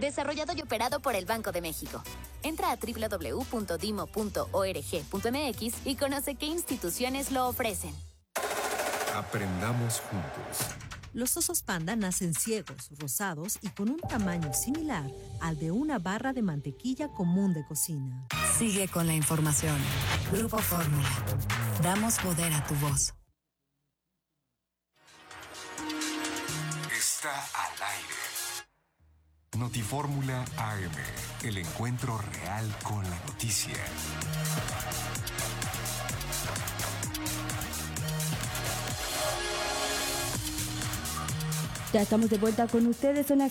Desarrollado y operado por el Banco de México. Entra a www.dimo.org.mx y conoce qué instituciones lo ofrecen. Aprendamos juntos. Los osos panda nacen ciegos, rosados y con un tamaño similar al de una barra de mantequilla común de cocina. Sigue con la información. Grupo Fórmula. Damos poder a tu voz. Está al aire. Notifórmula AM. El encuentro real con la noticia. Ya estamos de vuelta con ustedes, son las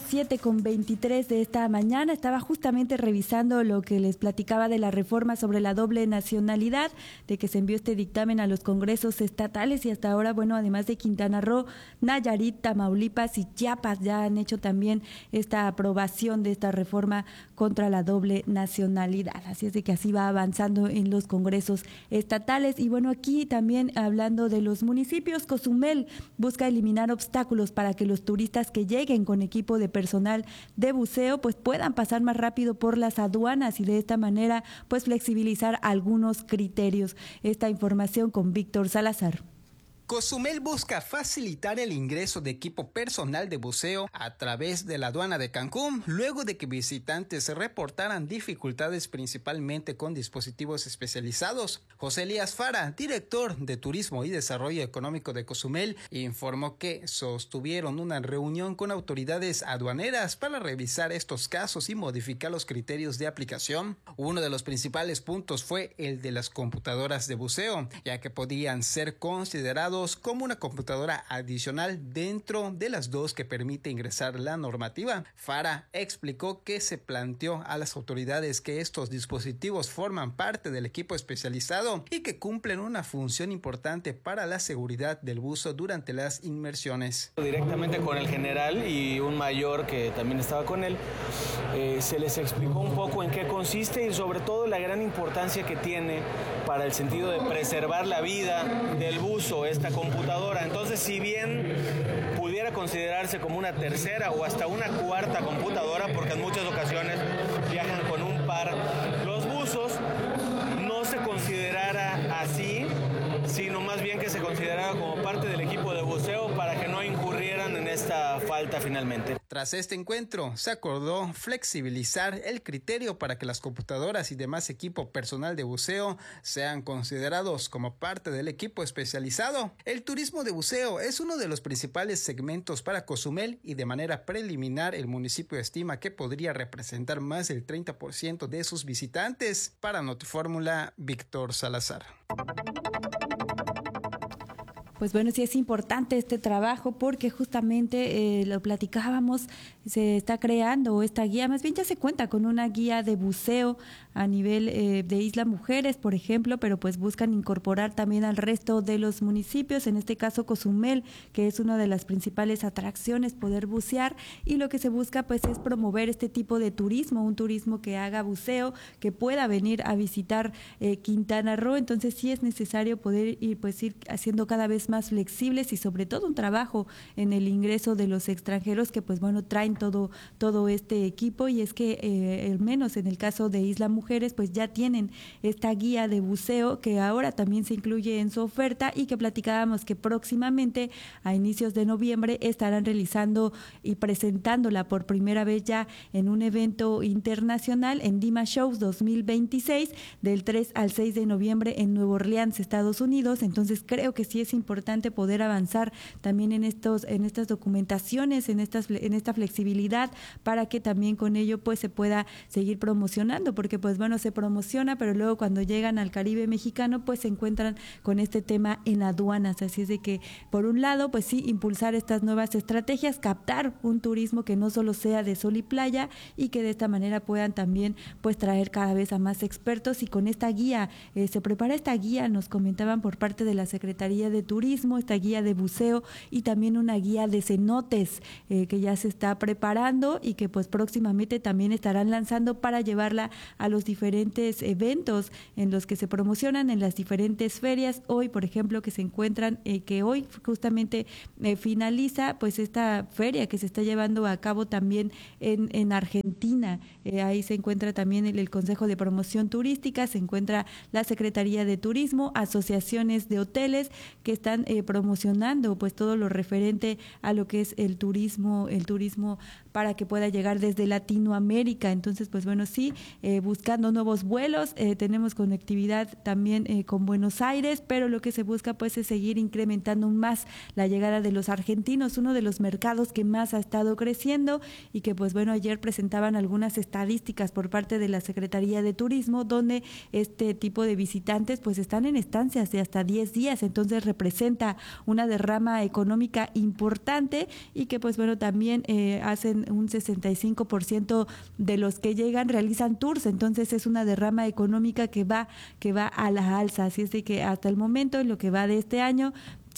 7:23 de esta mañana. Estaba justamente revisando lo que les platicaba de la reforma sobre la doble nacionalidad, de que se envió este dictamen a los congresos estatales y hasta ahora, bueno, además de Quintana Roo, Nayarit, Tamaulipas y Chiapas ya han hecho también esta aprobación de esta reforma contra la doble nacionalidad. Así es de que así va avanzando en los congresos estatales. Y bueno, aquí también hablando de los municipios, Cozumel busca eliminar obstáculos para que los turistas que lleguen con equipo de personal de buceo pues puedan pasar más rápido por las aduanas y de esta manera pues flexibilizar algunos criterios. Esta información con Víctor Salazar. Cozumel busca facilitar el ingreso de equipo personal de buceo a través de la aduana de Cancún, luego de que visitantes reportaran dificultades principalmente con dispositivos especializados. José Elías Fara, director de Turismo y Desarrollo Económico de Cozumel, informó que sostuvieron una reunión con autoridades aduaneras para revisar estos casos y modificar los criterios de aplicación. Uno de los principales puntos fue el de las computadoras de buceo, ya que podían ser considerados como una computadora adicional dentro de las dos que permite ingresar la normativa. Fara explicó que se planteó a las autoridades que estos dispositivos forman parte del equipo especializado y que cumplen una función importante para la seguridad del buzo durante las inmersiones. Directamente con el general y un mayor que también estaba con él, se les explicó un poco en qué consiste y sobre todo la gran importancia que tiene para el sentido de preservar la vida del buzo esta computadora. Entonces, si bien pudiera considerarse como una tercera o hasta una cuarta computadora, porque en muchas ocasiones viajan con un par, los buzos no se considerara así, sino más bien que se considerara como parte del equipo de buceo para que no incurrieran en esta falta finalmente. Tras este encuentro, se acordó flexibilizar el criterio para que las computadoras y demás equipo personal de buceo sean considerados como parte del equipo especializado. El turismo de buceo es uno de los principales segmentos para Cozumel y de manera preliminar el municipio estima que podría representar más del 30% de sus visitantes. Para Notifórmula, Víctor Salazar. Pues bueno, sí es importante este trabajo porque justamente lo platicábamos, se está creando esta guía, más bien ya se cuenta con una guía de buceo a nivel de Isla Mujeres, por ejemplo, pero pues buscan incorporar también al resto de los municipios, en este caso Cozumel, que es una de las principales atracciones, poder bucear, y lo que se busca pues es promover este tipo de turismo, un turismo que haga buceo, que pueda venir a visitar Quintana Roo. Entonces sí es necesario poder ir haciendo cada vez más flexibles y sobre todo un trabajo en el ingreso de los extranjeros que pues bueno traen todo este equipo, y es que al menos en el caso de Isla Mujeres pues ya tienen esta guía de buceo que ahora también se incluye en su oferta y que platicábamos que próximamente a inicios de noviembre estarán realizando y presentándola por primera vez ya en un evento internacional en Dima Shows 2026 del 3 al 6 de noviembre en Nueva Orleans, Estados Unidos. Entonces creo que sí es importante poder avanzar también en estas documentaciones, en esta flexibilidad, para que también con ello pues se pueda seguir promocionando, porque pues bueno, se promociona, pero luego cuando llegan al Caribe mexicano pues se encuentran con este tema en aduanas. Así es de que por un lado pues sí, impulsar estas nuevas estrategias, captar un turismo que no solo sea de sol y playa, y que de esta manera puedan también pues traer cada vez a más expertos. Y con esta guía, se prepara esta guía, nos comentaban por parte de la Secretaría de Turismo, turismo, esta guía de buceo y también una guía de cenotes que ya se está preparando y que pues próximamente también estarán lanzando para llevarla a los diferentes eventos en los que se promocionan en las diferentes ferias. Hoy, por ejemplo, que se encuentran, que hoy justamente finaliza pues esta feria que se está llevando a cabo también en Argentina. Ahí se encuentra también el Consejo de Promoción Turística, se encuentra la Secretaría de Turismo, asociaciones de hoteles que están promocionando pues todo lo referente a lo que es el turismo para que pueda llegar desde Latinoamérica. Entonces, pues bueno, sí, buscando nuevos vuelos, tenemos conectividad también con Buenos Aires, pero lo que se busca pues es seguir incrementando más la llegada de los argentinos, uno de los mercados que más ha estado creciendo y que pues bueno, ayer presentaban algunas estadísticas por parte de la Secretaría de Turismo, donde este tipo de visitantes pues están en estancias de hasta 10 días, entonces representa una derrama económica importante y que pues bueno, también hacen un 65% de los que llegan realizan tours, entonces es una derrama económica que va a la alza, así es de que hasta el momento, en lo que va de este año,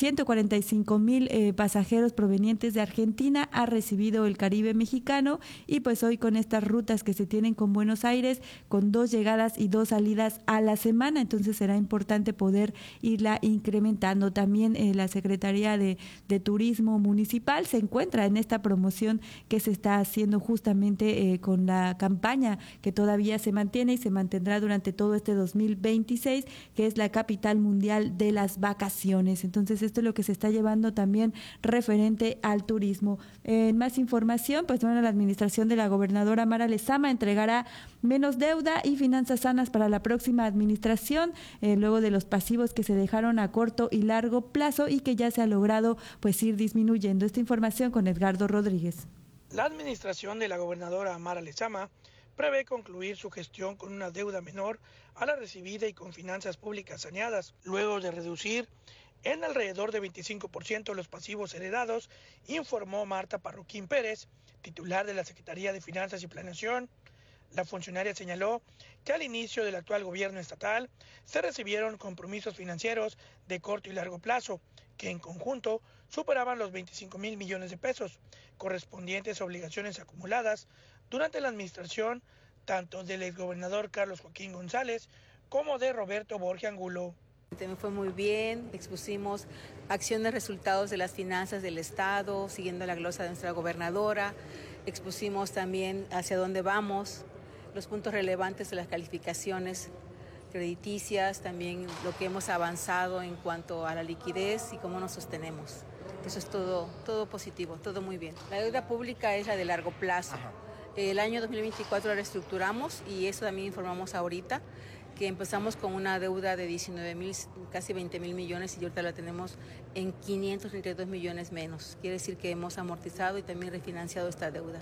145,000 pasajeros provenientes de Argentina ha recibido el Caribe mexicano y pues hoy con estas rutas que se tienen con Buenos Aires, con 2 llegadas y 2 salidas a la semana, entonces será importante poder irla incrementando. También la Secretaría de Turismo Municipal se encuentra en esta promoción que se está haciendo justamente con la campaña que todavía se mantiene y se mantendrá durante todo este 2026, que es la capital mundial de las vacaciones. Entonces esto es lo que se está llevando también referente al turismo. En más información, pues bueno, la administración de la gobernadora Mara Lezama entregará menos deuda y finanzas sanas para la próxima administración, luego de los pasivos que se dejaron a corto y largo plazo y que ya se ha logrado pues ir disminuyendo. Esta información con Edgardo Rodríguez. La administración de la gobernadora Mara Lezama prevé concluir su gestión con una deuda menor a la recibida y con finanzas públicas saneadas, luego de reducir en alrededor de 25% los pasivos heredados, informó Marta Parroquín Pérez, titular de la Secretaría de Finanzas y Planeación. La funcionaria señaló que al inicio del actual gobierno estatal se recibieron compromisos financieros de corto y largo plazo, que en conjunto superaban los 25,000 millones de pesos, correspondientes a obligaciones acumuladas durante la administración tanto del exgobernador Carlos Joaquín González como de Roberto Borge Angulo. Me fue muy bien, expusimos acciones, resultados de las finanzas del Estado, siguiendo la glosa de nuestra gobernadora, expusimos también hacia dónde vamos, los puntos relevantes de las calificaciones crediticias, también lo que hemos avanzado en cuanto a la liquidez y cómo nos sostenemos. Eso es todo positivo, todo muy bien. La deuda pública es la de largo plazo. El año 2024 la reestructuramos y eso también informamos ahorita, que empezamos con una deuda de 19,000, casi 20,000 millones y ahorita la tenemos en 532 millones menos. Quiere decir que hemos amortizado y también refinanciado esta deuda.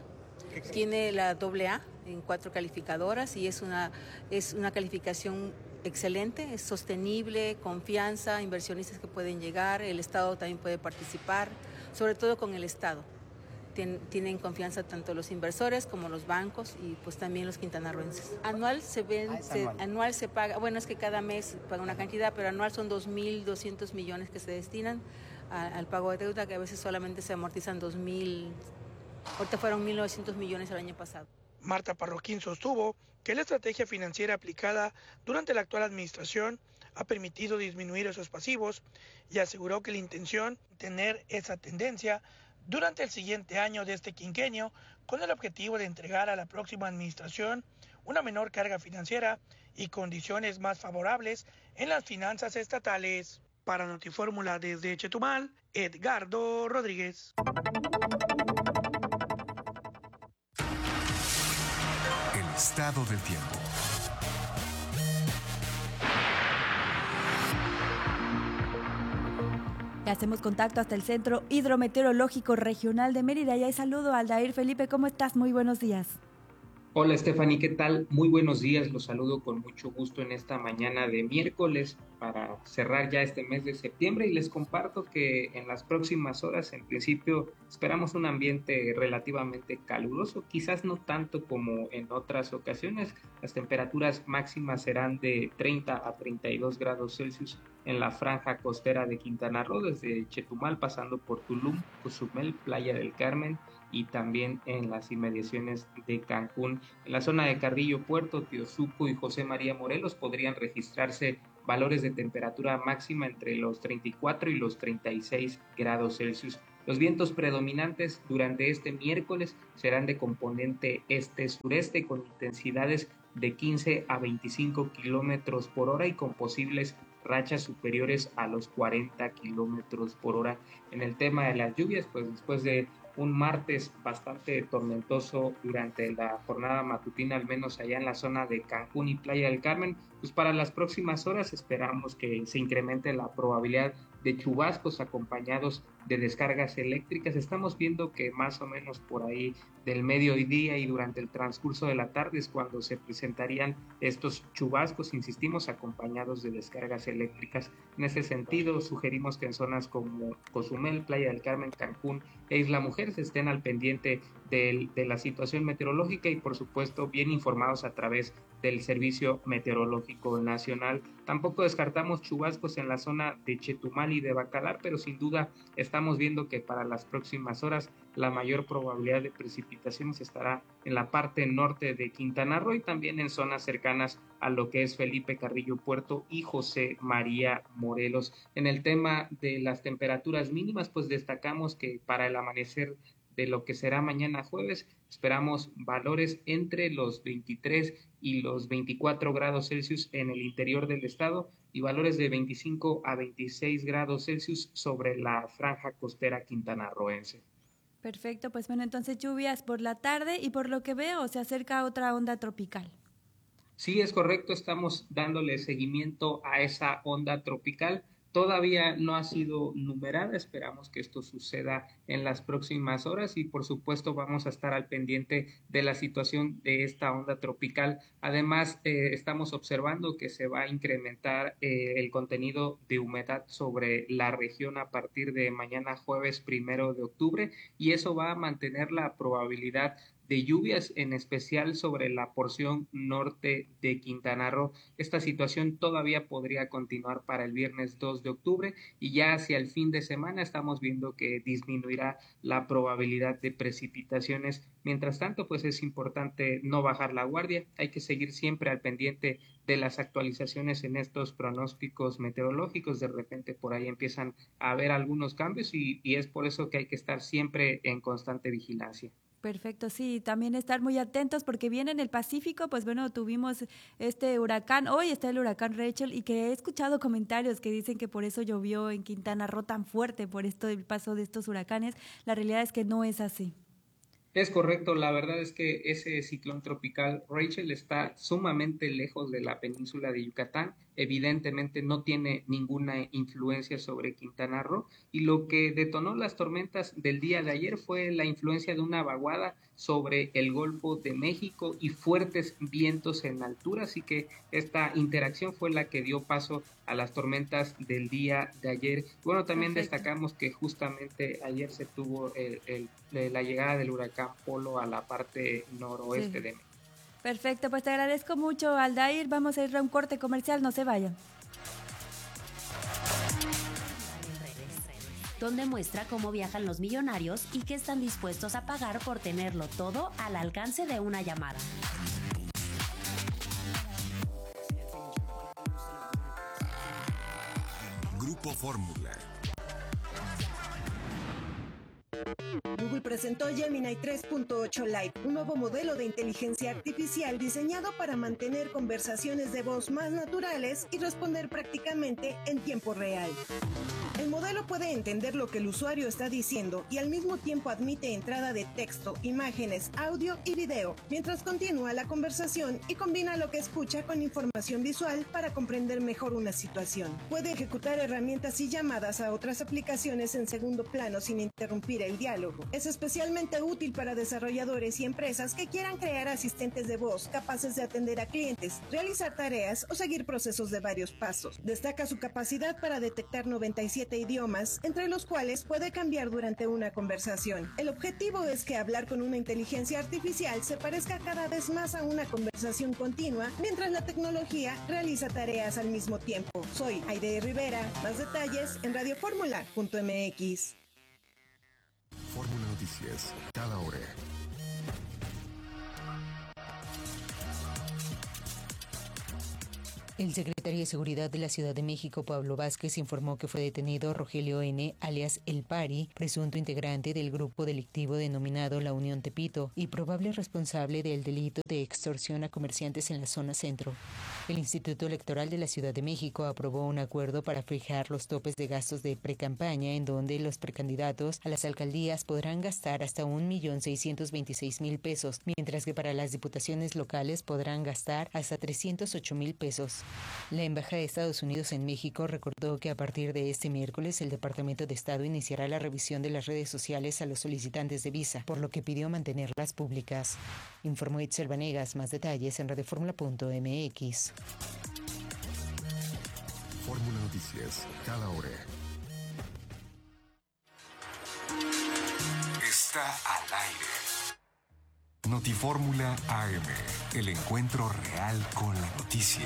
Tiene la AA en 4 calificadoras y es una calificación excelente, es sostenible, confianza, inversionistas que pueden llegar, el Estado también puede participar, sobre todo con el Estado. Tienen confianza tanto los inversores como los bancos y pues también los quintanarroenses. Anual se paga, bueno, es que cada mes paga una cantidad, pero anual son 2,200 millones que se destinan al pago de deuda, que a veces solamente se amortizan 2,000, ahorita fueron 1,900 millones el año pasado. Marta Parroquín sostuvo que la estrategia financiera aplicada durante la actual administración ha permitido disminuir esos pasivos y aseguró que la intención es tener esa tendencia durante el siguiente año de este quinquenio, con el objetivo de entregar a la próxima administración una menor carga financiera y condiciones más favorables en las finanzas estatales. Para Notifórmula desde Chetumal, Edgardo Rodríguez. El estado del tiempo. Hacemos contacto hasta el Centro Hidrometeorológico Regional de Mérida. Y ahí saludo a Aldair Felipe. ¿Cómo estás? Muy buenos días. Hola Stephanie, ¿qué tal? Muy buenos días, los saludo con mucho gusto en esta mañana de miércoles para cerrar ya este mes de septiembre y les comparto que en las próximas horas en principio esperamos un ambiente relativamente caluroso, quizás no tanto como en otras ocasiones, las temperaturas máximas serán de 30 a 32 grados Celsius en la franja costera de Quintana Roo, desde Chetumal pasando por Tulum, Cozumel, Playa del Carmen y también en las inmediaciones de Cancún. En la zona de Carrillo Puerto, Teosuco y José María Morelos podrían registrarse valores de temperatura máxima entre los 34 y los 36 grados Celsius. Los vientos predominantes durante este miércoles serán de componente este-sureste con intensidades de 15 a 25 kilómetros por hora y con posibles rachas superiores a los 40 kilómetros por hora. En el tema de las lluvias, pues después de un martes bastante tormentoso durante la jornada matutina, al menos allá en la zona de Cancún y Playa del Carmen, pues para las próximas horas esperamos que se incremente la probabilidad de chubascos acompañados de descargas eléctricas. Estamos viendo que más o menos por ahí del mediodía y durante el transcurso de la tarde es cuando se presentarían estos chubascos, insistimos, acompañados de descargas eléctricas. En ese sentido, sugerimos que en zonas como Cozumel, Playa del Carmen, Cancún e Isla Mujer se estén al pendiente de la situación meteorológica y, por supuesto, bien informados a través del Servicio Meteorológico Nacional. Tampoco descartamos chubascos en la zona de Chetumal y de Bacalar, pero sin duda estamos viendo que para las próximas horas la mayor probabilidad de precipitaciones estará en la parte norte de Quintana Roo y también en zonas cercanas a lo que es Felipe Carrillo Puerto y José María Morelos. En el tema de las temperaturas mínimas, pues destacamos que para el amanecer de lo que será mañana jueves, esperamos valores entre los 23 y los 24 grados Celsius en el interior del estado y valores de 25 a 26 grados Celsius sobre la franja costera quintanarroense. Perfecto, pues bueno, entonces lluvias por la tarde y por lo que veo se acerca otra onda tropical. Sí, es correcto, estamos dándole seguimiento a esa onda tropical. Todavía no ha sido numerada, esperamos que esto suceda en las próximas horas y por supuesto vamos a estar al pendiente de la situación de esta onda tropical. Además, estamos observando que se va a incrementar el contenido de humedad sobre la región a partir de mañana jueves 1 de octubre y eso va a mantener la probabilidad de lluvias, en especial sobre la porción norte de Quintana Roo. Esta situación todavía podría continuar para el viernes 2 de octubre y ya hacia el fin de semana estamos viendo que disminuirá la probabilidad de precipitaciones. Mientras tanto, pues es importante no bajar la guardia, hay que seguir siempre al pendiente de las actualizaciones en estos pronósticos meteorológicos. De repente por ahí empiezan a haber algunos cambios y es por eso que hay que estar siempre en constante vigilancia. Perfecto, sí, también estar muy atentos porque viene en el Pacífico, pues bueno, tuvimos este huracán, hoy está el huracán Rachel y que he escuchado comentarios que dicen que por eso llovió en Quintana Roo tan fuerte, por esto del paso de estos huracanes. La realidad es que no es así. Es correcto, la verdad es que ese ciclón tropical Rachel está sumamente lejos de la península de Yucatán, evidentemente no tiene ninguna influencia sobre Quintana Roo y lo que detonó las tormentas del día de ayer fue la influencia de una vaguada sobre el Golfo de México y fuertes vientos en altura, así que esta interacción fue la que dio paso a las tormentas del día de ayer. Bueno, también destacamos que justamente ayer se tuvo la llegada del huracán Polo a la parte noroeste de México. Perfecto, pues te agradezco mucho, Aldair. Vamos a ir a un corte comercial, no se vayan. Donde muestra cómo viajan los millonarios y qué están dispuestos a pagar por tenerlo todo al alcance de una llamada. Grupo Fórmula. Google presentó Gemini 3.8 Lite, un nuevo modelo de inteligencia artificial diseñado para mantener conversaciones de voz más naturales y responder prácticamente en tiempo real. El modelo puede entender lo que el usuario está diciendo y al mismo tiempo admite entrada de texto, imágenes, audio y video, mientras continúa la conversación y combina lo que escucha con información visual para comprender mejor una situación. Puede ejecutar herramientas y llamadas a otras aplicaciones en segundo plano sin interrumpir el diálogo. Es especialmente útil para desarrolladores y empresas que quieran crear asistentes de voz capaces de atender a clientes, realizar tareas o seguir procesos de varios pasos. Destaca su capacidad para detectar 97 7 idiomas, entre los cuales puede cambiar durante una conversación. El objetivo es que hablar con una inteligencia artificial se parezca cada vez más a una conversación continua, mientras la tecnología realiza tareas al mismo tiempo. Soy Aide Rivera, más detalles en radioformula.mx. Fórmula Noticias, cada hora. El secretario de Seguridad de la Ciudad de México, Pablo Vázquez, informó que fue detenido Rogelio N., alias El Pari, presunto integrante del grupo delictivo denominado La Unión Tepito y probable responsable del delito de extorsión a comerciantes en la zona centro. El Instituto Electoral de la Ciudad de México aprobó un acuerdo para fijar los topes de gastos de precampaña, en donde los precandidatos a las alcaldías podrán gastar hasta 1,626,000 pesos, mientras que para las diputaciones locales podrán gastar hasta 308,000 pesos. La Embajada de Estados Unidos en México recordó que a partir de este miércoles el Departamento de Estado iniciará la revisión de las redes sociales a los solicitantes de visa, por lo que pidió mantenerlas públicas. Informó Itzel Vanegas. Más detalles en radioformula.mx. Fórmula Noticias, cada hora. Está al aire. Notifórmula AM, el encuentro real con la noticia.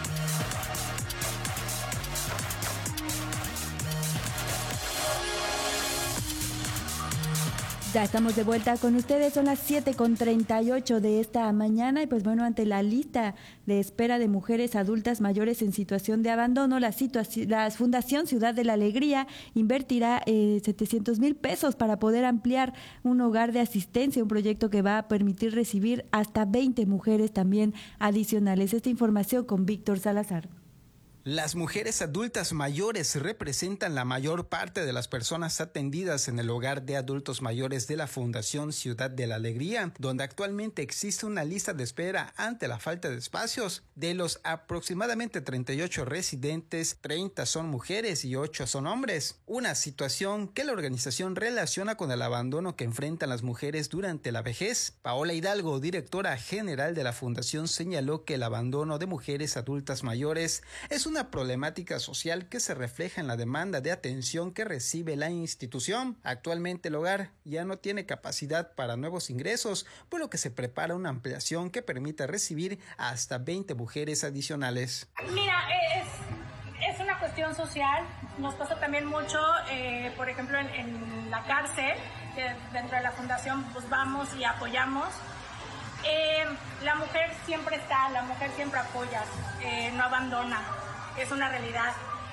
Ya estamos de vuelta con ustedes, son las 7:38 de esta mañana y pues bueno, ante la lista de espera de mujeres adultas mayores en situación de abandono, la Fundación Ciudad de la Alegría invertirá 700,000 pesos para poder ampliar un hogar de asistencia, un proyecto que va a permitir recibir hasta 20 mujeres también adicionales. Esta información con Víctor Salazar. Las mujeres adultas mayores representan la mayor parte de las personas atendidas en el hogar de adultos mayores de la Fundación Ciudad de la Alegría, donde actualmente existe una lista de espera ante la falta de espacios. De los aproximadamente 38 residentes, 30 son mujeres y 8 son hombres. Una situación que la organización relaciona con el abandono que enfrentan las mujeres durante la vejez. Paola Hidalgo, directora general de la Fundación, señaló que el abandono de mujeres adultas mayores es una problemática social que se refleja en la demanda de atención que recibe la institución. Actualmente el hogar ya no tiene capacidad para nuevos ingresos, por lo que se prepara una ampliación que permita recibir hasta 20 mujeres adicionales. Mira, es una cuestión social. Nos pasa también mucho, por ejemplo, en la cárcel, que dentro de la fundación pues vamos y apoyamos. La mujer siempre está, la mujer siempre apoya, no abandona. Es una realidad.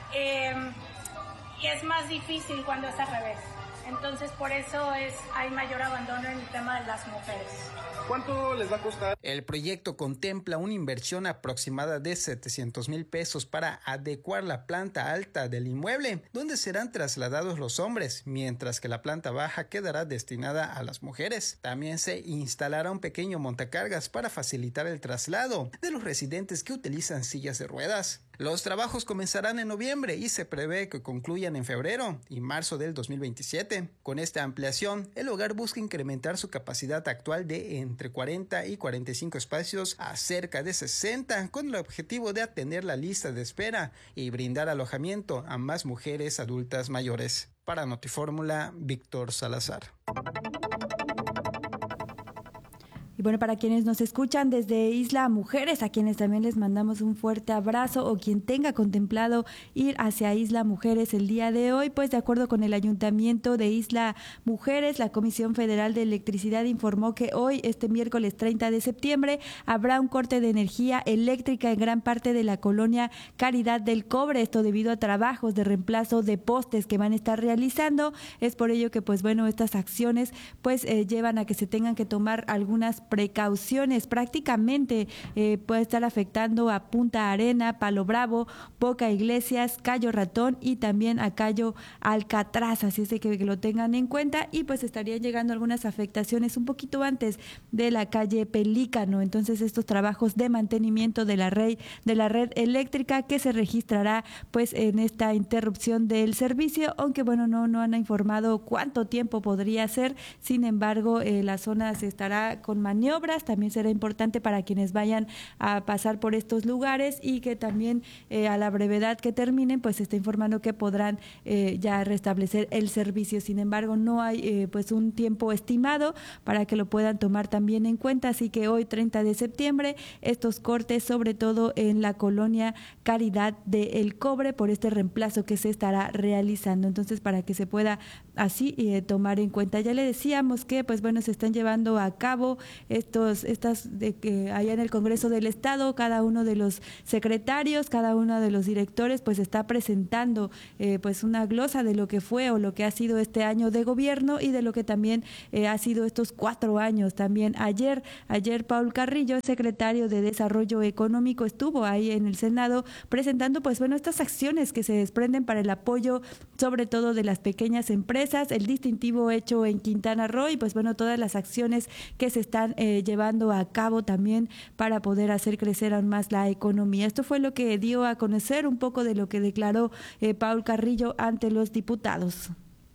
Y es más difícil cuando es al revés. Entonces, por eso hay mayor abandono en el tema de las mujeres. ¿Cuánto les va a costar? El proyecto contempla una inversión aproximada de 700,000 pesos para adecuar la planta alta del inmueble, donde serán trasladados los hombres, mientras que la planta baja quedará destinada a las mujeres. También se instalará un pequeño montacargas para facilitar el traslado de los residentes que utilizan sillas de ruedas. Los trabajos comenzarán en noviembre y se prevé que concluyan en febrero y marzo del 2027. Con esta ampliación, el hogar busca incrementar su capacidad actual de entre 40 y 45 espacios a cerca de 60, con el objetivo de atender la lista de espera y brindar alojamiento a más mujeres adultas mayores. Para Notifórmula, Víctor Salazar. Y bueno, para quienes nos escuchan desde Isla Mujeres, a quienes también les mandamos un fuerte abrazo, o quien tenga contemplado ir hacia Isla Mujeres el día de hoy, pues de acuerdo con el Ayuntamiento de Isla Mujeres, la Comisión Federal de Electricidad informó que hoy, este miércoles 30 de septiembre, habrá un corte de energía eléctrica en gran parte de la colonia Caridad del Cobre, esto debido a trabajos de reemplazo de postes que van a estar realizando. Es por ello que, pues bueno, estas acciones pues llevan a que se tengan que tomar algunas precauciones. Prácticamente puede estar afectando a Punta Arena, Palo Bravo, Boca Iglesias, Cayo Ratón y también a Cayo Alcatraz, así es de que lo tengan en cuenta, y pues estarían llegando algunas afectaciones un poquito antes de la calle Pelícano. Entonces estos trabajos de mantenimiento de la red eléctrica que se registrará pues en esta interrupción del servicio, aunque bueno, no han informado cuánto tiempo podría ser. Sin embargo, la zona se estará con manera maniobras, también será importante para quienes vayan a pasar por estos lugares y que también a la brevedad que terminen, pues se está informando que podrán ya restablecer el servicio. Sin embargo, no hay pues un tiempo estimado para que lo puedan tomar también en cuenta, así que hoy 30 de septiembre estos cortes, sobre todo en la colonia Caridad de El Cobre, por este reemplazo que se estará realizando. Entonces, para que se pueda así tomar en cuenta. Ya le decíamos que pues bueno, se están llevando a cabo allá en el Congreso del Estado, cada uno de los secretarios, cada uno de los directores pues está presentando pues una glosa de lo que fue o lo que ha sido este año de gobierno y de lo que también ha sido estos 4 años. También ayer Paul Carrillo, secretario de Desarrollo Económico, estuvo ahí en el Senado presentando pues bueno, estas acciones que se desprenden para el apoyo sobre todo de las pequeñas empresas, el distintivo hecho en Quintana Roo y pues bueno, todas las acciones que se están llevando a cabo también para poder hacer crecer aún más la economía. Esto fue lo que dio a conocer un poco de lo que declaró Paul Carrillo ante los diputados.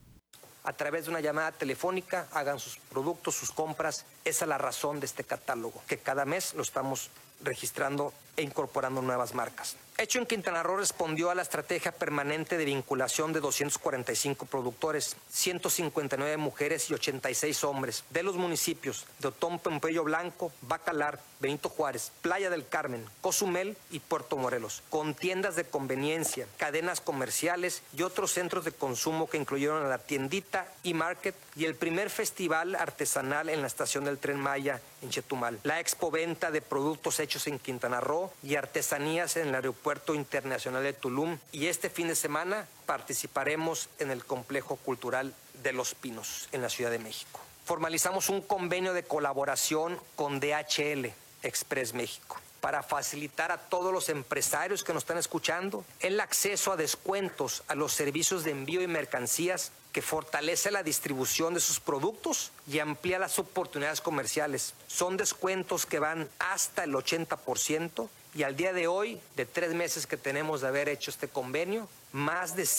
A través de una llamada telefónica hagan sus productos, sus compras. Esa es la razón de este catálogo, que cada mes lo estamos registrando e incorporando nuevas marcas. Hecho en Quintana Roo respondió a la estrategia permanente de vinculación de 245 productores, 159 mujeres y 86 hombres de los municipios de Otón Pompeyo Blanco, Bacalar, Benito Juárez, Playa del Carmen, Cozumel y Puerto Morelos, con tiendas de conveniencia, cadenas comerciales y otros centros de consumo que incluyeron a la tiendita e-market y el primer festival artesanal en la estación del Tren Maya en Chetumal, la expoventa de productos hechos en Quintana Roo y artesanías en el Aeropuerto Internacional de Tulum, y este fin de semana participaremos en el Complejo Cultural de Los Pinos en la Ciudad de México. Formalizamos un convenio de colaboración con DHL Express México para facilitar a todos los empresarios que nos están escuchando el acceso a descuentos a los servicios de envío y mercancías, que fortalece la distribución de sus productos y amplía las oportunidades comerciales. Son descuentos que van hasta el 80% y al día de hoy, de 3 meses que tenemos de haber hecho este convenio, más de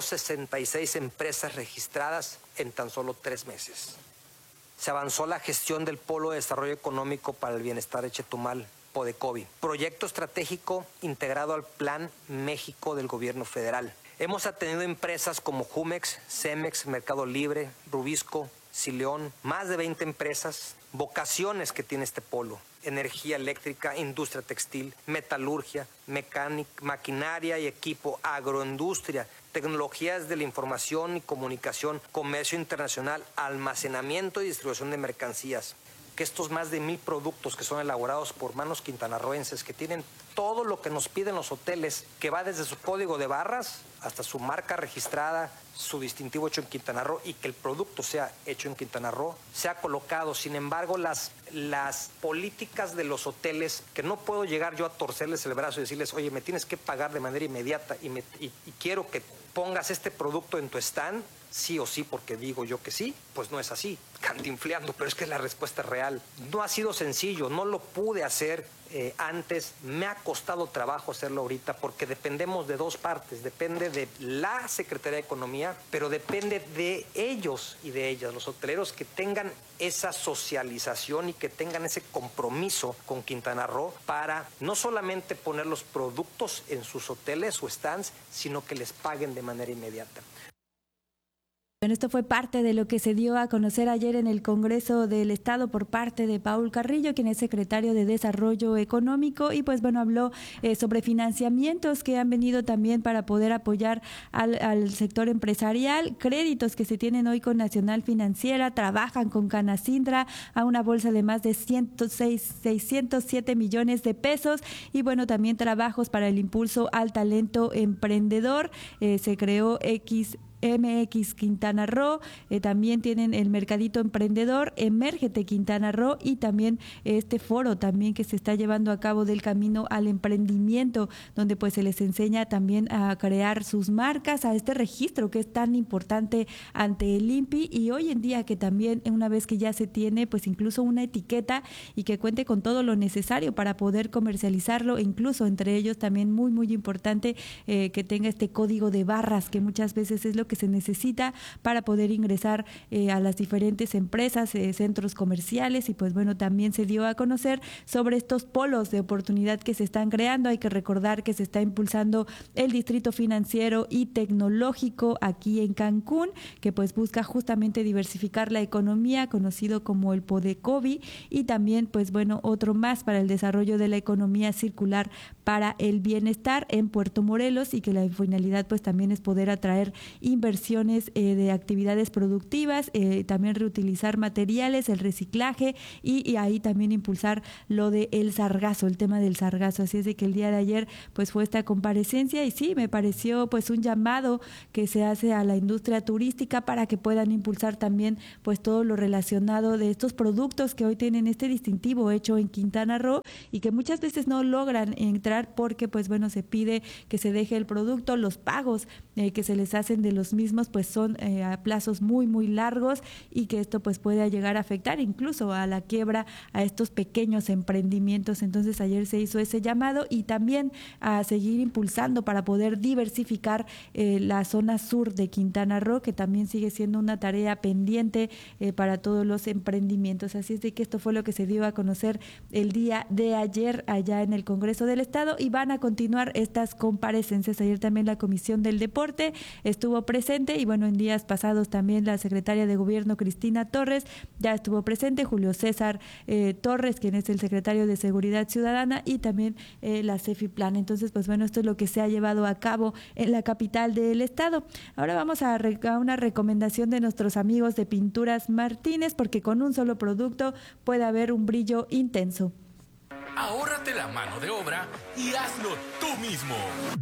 166 empresas registradas en tan solo 3 meses. Se avanzó la gestión del Polo de Desarrollo Económico para el Bienestar de Chetumal, PODECOBI, proyecto estratégico integrado al Plan México del Gobierno Federal. Hemos atendido empresas como Jumex, Cemex, Mercado Libre, Rubisco, Sileón, más de 20 empresas, vocaciones que tiene este polo: energía eléctrica, industria textil, metalurgia, maquinaria y equipo, agroindustria, tecnologías de la información y comunicación, comercio internacional, almacenamiento y distribución de mercancías. Que estos más de 1,000 productos que son elaborados por manos quintanarroenses, que tienen todo lo que nos piden los hoteles, que va desde su código de barras hasta su marca registrada, su distintivo hecho en Quintana Roo, y que el producto sea hecho en Quintana Roo, se ha colocado. Sin embargo, las políticas de los hoteles, que no puedo llegar yo a torcerles el brazo y decirles, oye, me tienes que pagar de manera inmediata y quiero que pongas este producto en tu stand, sí o sí, porque digo yo que sí, pues no es así, cantinfleando, pero es que la respuesta es real. No ha sido sencillo, no lo pude hacer antes, me ha costado trabajo hacerlo ahorita, porque dependemos de 2 partes, depende de la Secretaría de Economía, pero depende de ellos y de ellas, los hoteleros, que tengan esa socialización y que tengan ese compromiso con Quintana Roo para no solamente poner los productos en sus hoteles o stands, sino que les paguen de manera inmediata. Bueno, esto fue parte de lo que se dio a conocer ayer en el Congreso del Estado por parte de Paul Carrillo, quien es secretario de Desarrollo Económico, y pues bueno, habló sobre financiamientos que han venido también para poder apoyar al sector empresarial, créditos que se tienen hoy con Nacional Financiera, trabajan con Canacindra a una bolsa de más de 607 millones de pesos, y bueno, también trabajos para el impulso al talento emprendedor. Se creó MX Quintana Roo, también tienen el Mercadito Emprendedor, Emérgete Quintana Roo, y también este foro también que se está llevando a cabo del camino al emprendimiento, donde pues se les enseña también a crear sus marcas, a este registro que es tan importante ante el INPI, y hoy en día que también una vez que ya se tiene pues incluso una etiqueta y que cuente con todo lo necesario para poder comercializarlo, e incluso entre ellos también muy importante que tenga este código de barras, que muchas veces es lo que que se necesita para poder ingresar a las diferentes empresas, centros comerciales, y pues bueno, también se dio a conocer sobre estos polos de oportunidad que se están creando. Hay que recordar que se está impulsando el Distrito Financiero y Tecnológico aquí en Cancún, que pues busca justamente diversificar la economía, conocido como el PODECOVI, y también pues bueno, otro más para el desarrollo de la economía circular para el bienestar en Puerto Morelos, y que la finalidad pues también es poder atraer inversiones de actividades productivas, también reutilizar materiales, el reciclaje y ahí también impulsar lo del sargazo, el tema del sargazo. Así es de que el día de ayer pues fue esta comparecencia, y sí, me pareció pues un llamado que se hace a la industria turística para que puedan impulsar también pues todo lo relacionado de estos productos que hoy tienen este distintivo hecho en Quintana Roo, y que muchas veces no logran entrar porque pues bueno, se pide que se deje el producto, los pagos que se les hacen de los mismos pues son a plazos muy muy largos, y que esto pues puede llegar a afectar incluso a la quiebra a estos pequeños emprendimientos. Entonces ayer se hizo ese llamado, y también a seguir impulsando para poder diversificar la zona sur de Quintana Roo, que también sigue siendo una tarea pendiente para todos los emprendimientos. Así es de que esto fue lo que se dio a conocer el día de ayer allá en el Congreso del Estado, y van a continuar estas comparecencias. Ayer también la Comisión del Deporte estuvo presente, y bueno, en días pasados también la secretaria de Gobierno Cristina Torres ya estuvo presente, Julio César Torres, quien es el secretario de Seguridad Ciudadana, y también la CEFIPLAN. Entonces pues bueno, esto es lo que se ha llevado a cabo en la capital del estado. Ahora vamos a una recomendación de nuestros amigos de Pinturas Martínez, porque con un solo producto puede haber un brillo intenso. Ahórrate la mano de obra y hazlo tú mismo.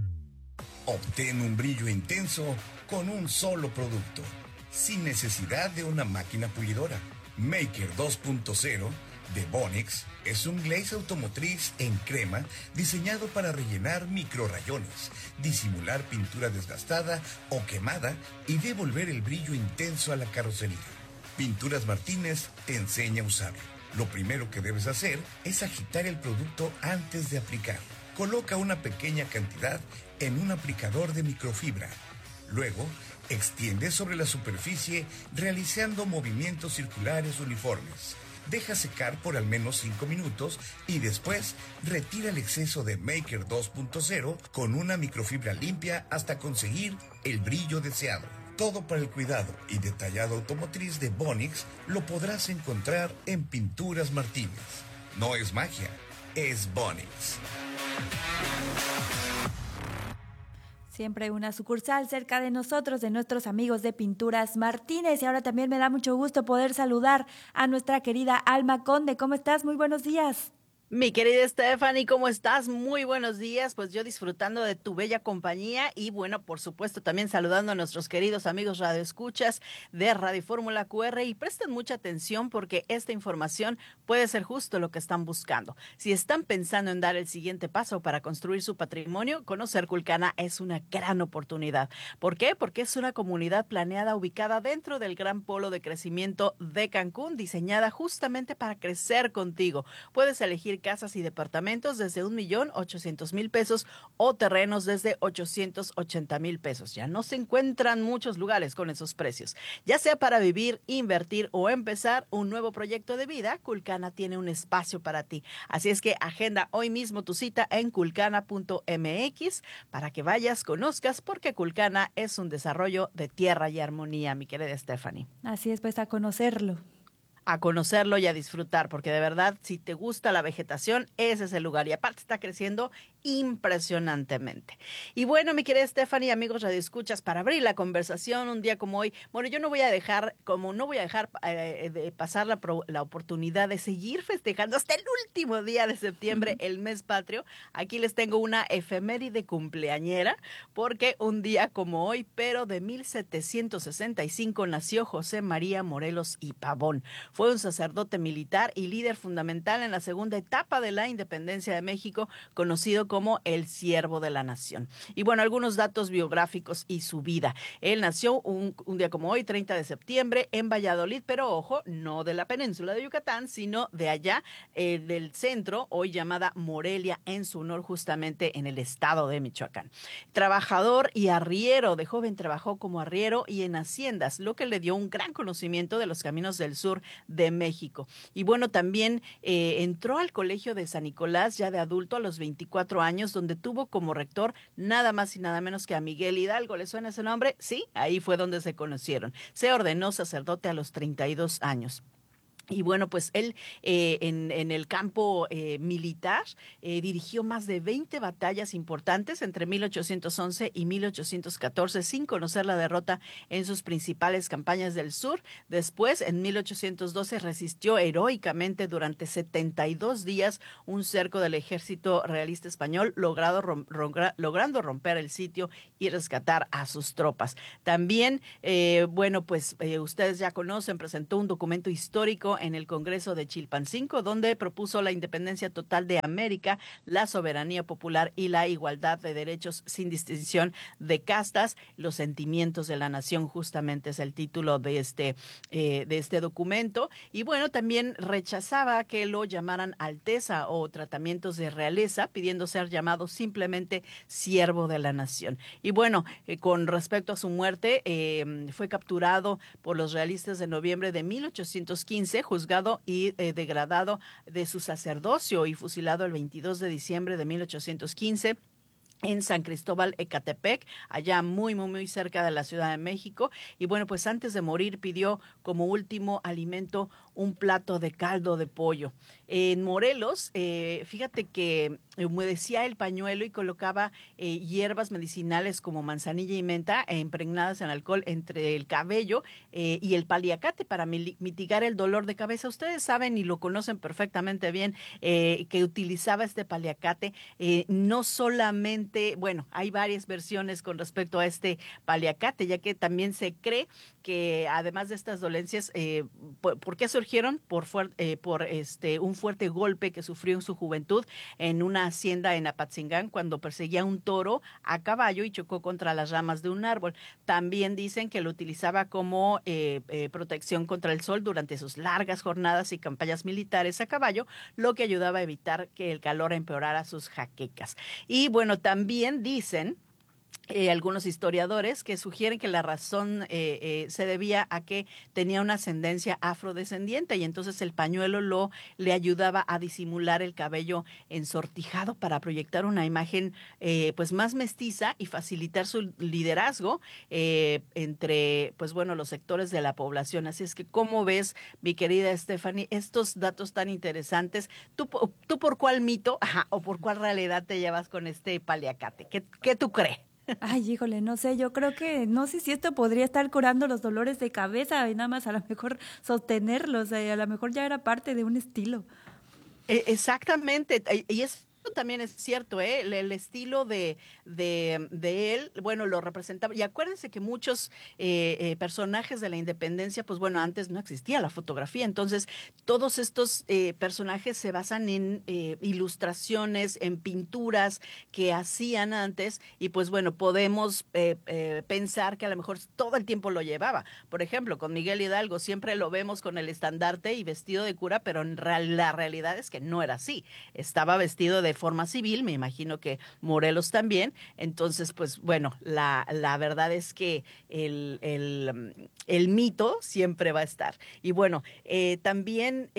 Obtén un brillo intenso con un solo producto, sin necesidad de una máquina pulidora. Maker 2.0 de Bonix es un glaze automotriz en crema diseñado para rellenar microrrayones, disimular pintura desgastada o quemada y devolver el brillo intenso a la carrocería. Pinturas Martínez te enseña a usarlo. Lo primero que debes hacer es agitar el producto antes de aplicar. Coloca una pequeña cantidad en un aplicador de microfibra. Luego, extiende sobre la superficie realizando movimientos circulares uniformes. Deja secar por al menos 5 minutos y después retira el exceso de Maker 2.0 con una microfibra limpia hasta conseguir el brillo deseado. Todo para el cuidado y detallado automotriz de Bonix lo podrás encontrar en Pinturas Martínez. No es magia, es Bonix. Siempre una sucursal cerca de nosotros, de nuestros amigos de Pinturas Martínez. Y ahora también me da mucho gusto poder saludar a nuestra querida Alma Conde. ¿Cómo estás? Muy buenos días. Mi querida Stephanie, ¿cómo estás? Muy buenos días, pues yo disfrutando de tu bella compañía y bueno, por supuesto también saludando a nuestros queridos amigos radioescuchas de Radio Fórmula QR, y presten mucha atención porque esta información puede ser justo lo que están buscando. Si están pensando en dar el siguiente paso para construir su patrimonio, conocer Culcana es una gran oportunidad. ¿Por qué? Porque es una comunidad planeada ubicada dentro del gran polo de crecimiento de Cancún, diseñada justamente para crecer contigo. Puedes elegir casas y departamentos desde 1,800,000 pesos o terrenos desde 880,000 pesos. Ya no se encuentran muchos lugares con esos precios. Ya sea para vivir, invertir o empezar un nuevo proyecto de vida, Culcana tiene un espacio para ti. Así es que agenda hoy mismo tu cita en culcana.mx para que vayas, conozcas, porque Culcana es un desarrollo de tierra y armonía, mi querida Stephanie. Así es, pues a conocerlo. A conocerlo y a disfrutar, porque de verdad, si te gusta la vegetación, ese es el lugar. Y aparte está creciendo impresionantemente. Y bueno, mi querida Stephanie, amigos radioescuchas, para abrir la conversación un día como hoy, bueno, yo no voy a dejar de pasar la oportunidad de seguir festejando hasta el último día de septiembre, el mes patrio. Aquí les tengo una efeméride cumpleañera, porque un día como hoy, pero de 1765, nació José María Morelos y Pavón. Fue un sacerdote militar y líder fundamental en la segunda etapa de la independencia de México, conocido como el Siervo de la Nación. Y bueno, algunos datos biográficos y su vida. Él nació un día como hoy, 30 de septiembre, en Valladolid, pero ojo, no de la península de Yucatán, sino de allá, del centro, hoy llamada Morelia, en su honor, justamente en el estado de Michoacán. Trabajador y arriero, de joven trabajó como arriero y en haciendas, lo que le dio un gran conocimiento de los caminos del sur de México. Y bueno, también entró al Colegio de San Nicolás ya de adulto a los 24 años, donde tuvo como rector nada más y nada menos que a Miguel Hidalgo. ¿Le suena ese nombre? Sí, ahí fue donde se conocieron. Se ordenó sacerdote a los 32 años. Y bueno, pues él en el campo militar dirigió más de 20 batallas importantes entre 1811 y 1814, sin conocer la derrota en sus principales campañas del sur. Después, en 1812, resistió heroicamente durante 72 días un cerco del ejército realista español, logrando romper el sitio y rescatar a sus tropas. También, bueno, pues ustedes ya conocen, presentó un documento histórico en el Congreso de Chilpancingo, donde propuso la independencia total de América, la soberanía popular y la igualdad de derechos sin distinción de castas. Los sentimientos de la nación, justamente es el título de este documento. Y bueno, también rechazaba que lo llamaran Alteza o tratamientos de realeza, pidiendo ser llamado simplemente siervo de la nación. Y bueno, con respecto a su muerte, fue capturado por los realistas de noviembre de 1815, juzgado y degradado de su sacerdocio y fusilado el 22 de diciembre de 1815. En San Cristóbal, Ecatepec, allá muy cerca de la Ciudad de México. Y bueno, pues antes de morir pidió como último alimento un plato de caldo de pollo. En Morelos, fíjate que humedecía el pañuelo y colocaba hierbas medicinales como manzanilla y menta impregnadas en alcohol entre el cabello y el paliacate para mitigar el dolor de cabeza. Ustedes saben y lo conocen perfectamente bien que utilizaba este paliacate no solamente. Bueno, hay varias versiones con respecto a este paliacate, ya que también se cree que además de estas dolencias, ¿por qué surgieron? Por un fuerte golpe que sufrió en su juventud en una hacienda en Apatzingán cuando perseguía un toro a caballo y chocó contra las ramas de un árbol. También dicen que lo utilizaba como protección contra el sol durante sus largas jornadas y campañas militares a caballo, lo que ayudaba a evitar que el calor empeorara sus jaquecas. Y bueno, también dicen algunos historiadores que sugieren que la razón se debía a que tenía una ascendencia afrodescendiente y entonces el pañuelo le ayudaba a disimular el cabello ensortijado para proyectar una imagen pues más mestiza y facilitar su liderazgo entre pues bueno los sectores de la población. Así es que, ¿cómo ves, mi querida Stephanie, estos datos tan interesantes? ¿Tú por cuál mito o por cuál realidad te llevas con este paliacate? ¿Qué tú crees? Ay, híjole, no sé, yo creo que no sé si esto podría estar curando los dolores de cabeza y nada más a lo mejor sostenerlos, a lo mejor ya era parte de un estilo. Exactamente, y es también es cierto, el estilo de él, bueno, lo representaba. Y acuérdense que muchos personajes de la independencia, pues bueno, antes no existía la fotografía. Entonces, todos estos personajes se basan en ilustraciones, en pinturas que hacían antes. Y pues bueno, podemos pensar que a lo mejor todo el tiempo lo llevaba. Por ejemplo, con Miguel Hidalgo siempre lo vemos con el estandarte y vestido de cura, pero la realidad es que no era así. Estaba vestido de forma civil, me imagino que Morelos también. Entonces, pues bueno, la verdad es que el mito siempre va a estar. Y bueno, también,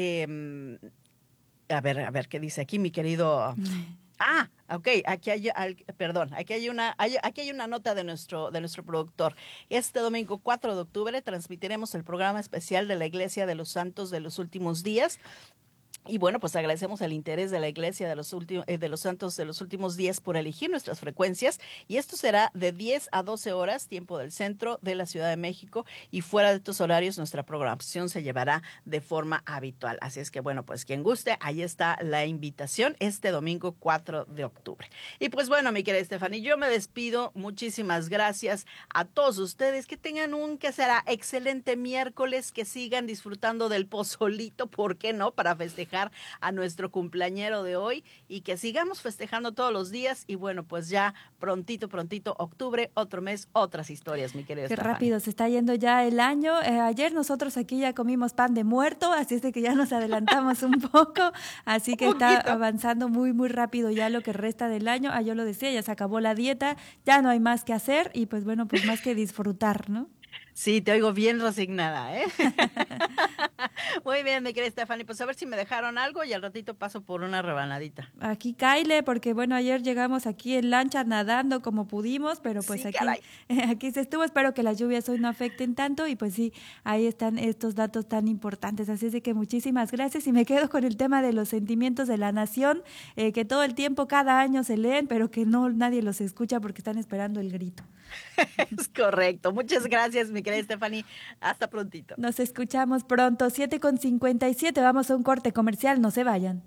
a ver, ¿qué dice aquí mi querido? Ok, aquí hay una nota de nuestro productor. Este domingo 4 de octubre transmitiremos el programa especial de la Iglesia de los Santos de los Últimos Días. Y bueno, pues agradecemos el interés de la Iglesia de los Santos de los Últimos Días por elegir nuestras frecuencias, y esto será de 10 a 12 horas, tiempo del centro de la Ciudad de México, y fuera de estos horarios nuestra programación se llevará de forma habitual. Así es que bueno, pues quien guste, ahí está la invitación este domingo 4 de octubre. Y pues bueno, mi querida Stephanie, yo me despido. Muchísimas gracias a todos ustedes. Que tengan que será excelente miércoles, que sigan disfrutando del pozolito, ¿por qué no?, para festejar a nuestro cumpleañero de hoy, y que sigamos festejando todos los días. Y bueno, pues ya prontito, octubre, otro mes, otras historias, mi querida Qué Stephanie. rápido se está yendo ya el año. Ayer nosotros aquí ya comimos pan de muerto, así es de que ya nos adelantamos un poco, así que está avanzando muy, muy rápido ya lo que resta del año. Yo lo decía, ya se acabó la dieta, ya no hay más que hacer, y pues bueno, pues más que disfrutar, ¿no? Sí, te oigo bien resignada, ¿eh? Muy bien, mi querida Stephanie, pues a ver si me dejaron algo y al ratito paso por una rebanadita. Aquí cáile, porque bueno, ayer llegamos aquí en lancha nadando como pudimos, pero pues sí, aquí se estuvo. Espero que las lluvias hoy no afecten tanto, y pues sí, ahí están estos datos tan importantes. Así es de que muchísimas gracias, y me quedo con el tema de los sentimientos de la nación, que todo el tiempo, cada año se leen, pero que no nadie los escucha porque están esperando el grito. Es correcto. Muchas gracias, mi querida Stephanie. Hasta prontito. Nos escuchamos pronto. 7:57. Vamos a un corte comercial. No se vayan.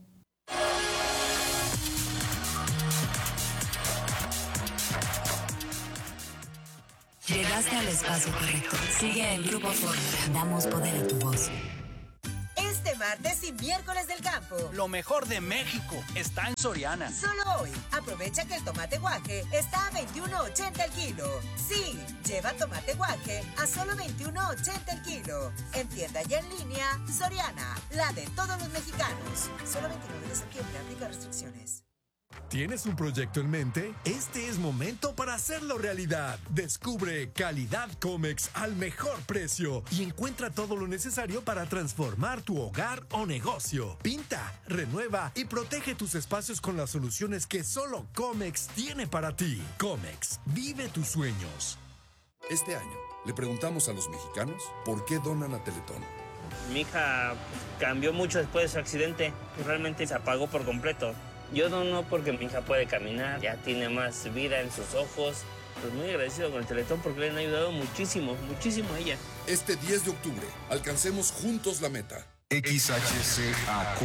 Llegaste al espacio correcto. Sigue el Grupo Fórmula. Damos poder a tu voz. Este martes y miércoles del campo. Lo mejor de México está en Soriana. Solo hoy, aprovecha que el tomate guaje está a $21.80 el kilo. Sí, lleva tomate guaje a solo $21.80 el kilo. En tienda y en línea, Soriana, la de todos los mexicanos. Solo 29 de septiembre, aplica restricciones. ¿Tienes un proyecto en mente? Este es momento para hacerlo realidad. Descubre Calidad Comex al mejor precio y encuentra todo lo necesario para transformar tu hogar o negocio. Pinta, renueva y protege tus espacios con las soluciones que solo Comex tiene para ti. Comex, vive tus sueños. Este año le preguntamos a los mexicanos por qué donan a Teletón. Mi hija cambió mucho después de su accidente y realmente se apagó por completo. Yo dono porque mi hija puede caminar, ya tiene más vida en sus ojos. Pues muy agradecido con el Teletón porque le han ayudado muchísimo, muchísimo a ella. Este 10 de octubre, alcancemos juntos la meta. XHCAQ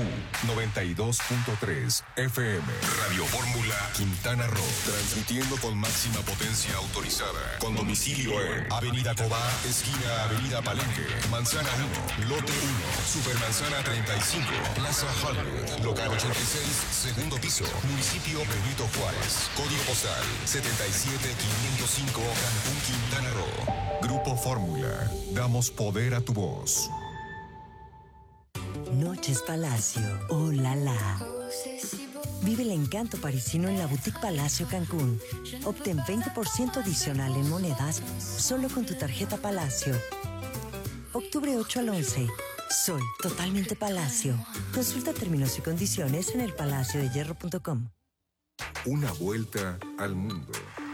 92.3 FM Radio Fórmula Quintana Roo, transmitiendo con máxima potencia autorizada, con domicilio en Avenida Cobá, esquina Avenida Palenque, Manzana 1, Lote 1, Supermanzana 35, Plaza Hollywood, local 86, segundo piso, municipio Benito Juárez, código postal 77505, Cancún, Quintana Roo. Grupo Fórmula, damos poder a tu voz. Noches Palacio, oh la la. Vive el encanto parisino en la Boutique Palacio Cancún. Obtén 20% adicional en monedas solo con tu tarjeta Palacio. Octubre 8 al 11. Soy totalmente Palacio. Consulta términos y condiciones en elpalaciodehierro.com. Una vuelta al mundo.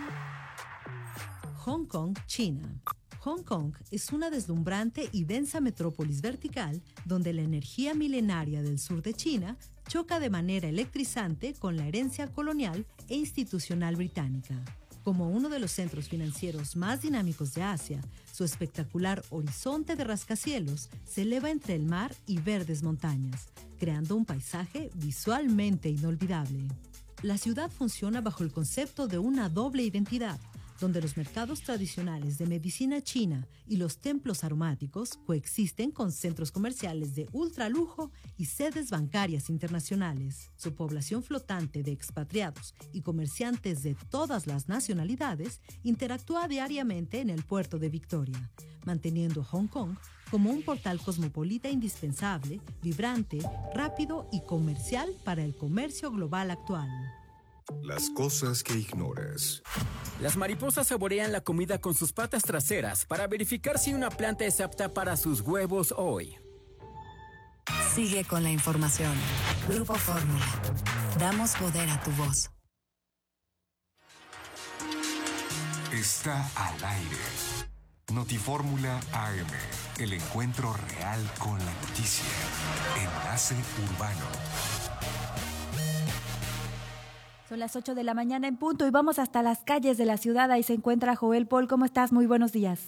Hong Kong, China. Hong Kong es una deslumbrante y densa metrópolis vertical donde la energía milenaria del sur de China choca de manera electrizante con la herencia colonial e institucional británica. Como uno de los centros financieros más dinámicos de Asia, su espectacular horizonte de rascacielos se eleva entre el mar y verdes montañas, creando un paisaje visualmente inolvidable. La ciudad funciona bajo el concepto de una doble identidad, donde los mercados tradicionales de medicina china y los templos aromáticos coexisten con centros comerciales de ultralujo y sedes bancarias internacionales. Su población flotante de expatriados y comerciantes de todas las nacionalidades interactúa diariamente en el puerto de Victoria, manteniendo a Hong Kong como un portal cosmopolita indispensable, vibrante, rápido y comercial para el comercio global actual. Las cosas que ignoras. Las mariposas saborean la comida con sus patas traseras para verificar si una planta es apta para sus huevos hoy. Sigue con la información. Grupo Fórmula. Damos poder a tu voz. Está al aire. Notifórmula AM, el encuentro real con la noticia. Enlace Urbano. Son las 8 de la mañana en punto y vamos hasta las calles de la ciudad. Ahí se encuentra Joel Paul. ¿Cómo estás? Muy buenos días.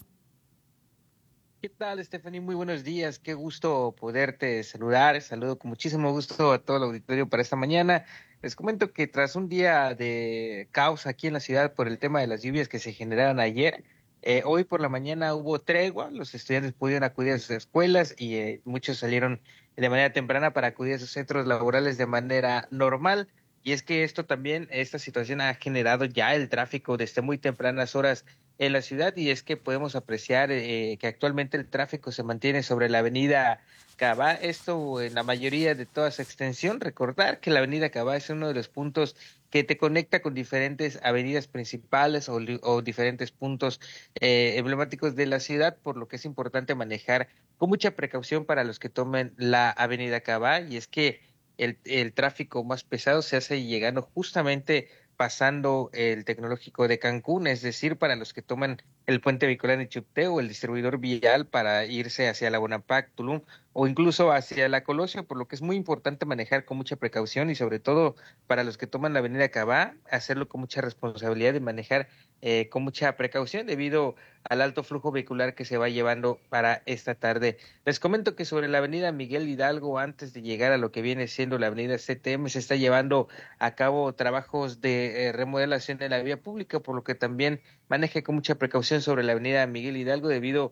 ¿Qué tal, Stephanie? Muy buenos días. Qué gusto poderte saludar. Saludo con muchísimo gusto a todo el auditorio para esta mañana. Les comento que tras un día de caos aquí en la ciudad por el tema de las lluvias que se generaron ayer, hoy por la mañana hubo tregua. Los estudiantes pudieron acudir a sus escuelas y muchos salieron de manera temprana para acudir a sus centros laborales de manera normal. Y es que esta situación ha generado ya el tráfico desde muy tempranas horas en la ciudad, y es que podemos apreciar que actualmente el tráfico se mantiene sobre la avenida Cabá, esto en la mayoría de toda su extensión. Recordar que la avenida Cabá es uno de los puntos que te conecta con diferentes avenidas principales o diferentes puntos emblemáticos de la ciudad, por lo que es importante manejar con mucha precaución para los que tomen la avenida Cabá, y es que el tráfico más pesado se hace llegando justamente pasando el Tecnológico de Cancún, es decir, para los que toman el puente vehicular de Chupteo o el distribuidor vial para irse hacia la Bonampak, Tulum o incluso hacia la Colosio, por lo que es muy importante manejar con mucha precaución y sobre todo para los que toman la avenida Cabá, hacerlo con mucha responsabilidad y manejar con mucha precaución debido al alto flujo vehicular que se va llevando para esta tarde. Les comento que sobre la avenida Miguel Hidalgo, antes de llegar a lo que viene siendo la avenida CTM, se está llevando a cabo trabajos de remodelación de la vía pública, por lo que también maneje con mucha precaución sobre la avenida Miguel Hidalgo debido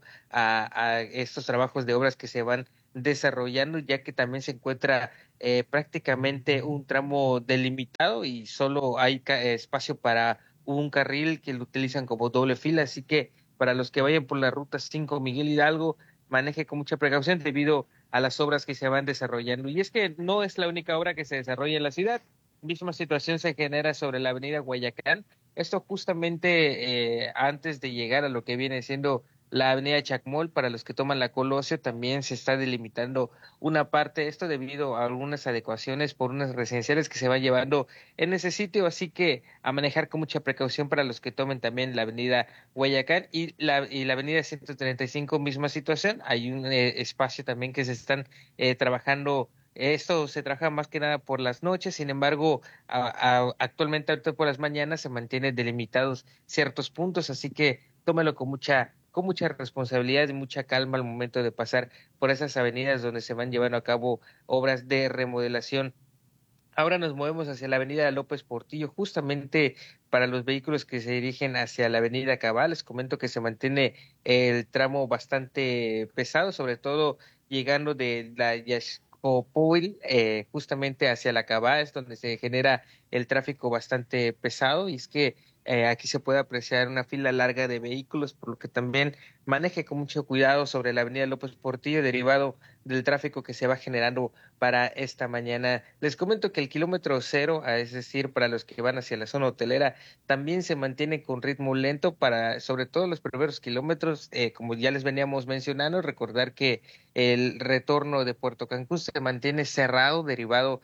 a estos trabajos de obras que se van desarrollando, ya que también se encuentra prácticamente un tramo delimitado y solo hay espacio para un carril que lo utilizan como doble fila, así que para los que vayan por la ruta 5 Miguel Hidalgo, maneje con mucha precaución debido a las obras que se van desarrollando. Y es que no es la única obra que se desarrolla en la ciudad, misma situación se genera sobre la avenida Guayacán, esto justamente antes de llegar a lo que viene siendo la avenida Chacmol. Para los que toman la Colosio también se está delimitando una parte, esto debido a algunas adecuaciones por unas residenciales que se van llevando en ese sitio, así que a manejar con mucha precaución para los que tomen también la avenida Guayacán y la avenida 135, misma situación, hay un espacio también que se están trabajando. Esto se trabaja más que nada por las noches, sin embargo, actualmente ahorita por las mañanas se mantienen delimitados ciertos puntos, así que tómelo con mucha responsabilidad y mucha calma al momento de pasar por esas avenidas donde se van llevando a cabo obras de remodelación. Ahora nos movemos hacia la avenida López Portillo, justamente para los vehículos que se dirigen hacia la avenida Cabá. Les comento que se mantiene el tramo bastante pesado, sobre todo llegando de la Yaxcopoil justamente hacia la Cabá, es donde se genera el tráfico bastante pesado, y es que aquí se puede apreciar una fila larga de vehículos, por lo que también maneje con mucho cuidado sobre la avenida López Portillo, derivado del tráfico que se va generando para esta mañana. Les comento que el kilómetro 0, es decir, para los que van hacia la zona hotelera, también se mantiene con ritmo lento para, sobre todo los primeros kilómetros, como ya les veníamos mencionando, recordar que el retorno de Puerto Cancún se mantiene cerrado, derivado